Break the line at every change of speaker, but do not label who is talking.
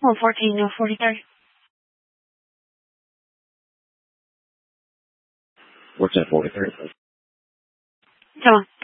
114, no 43.
What's that 43?
Come on.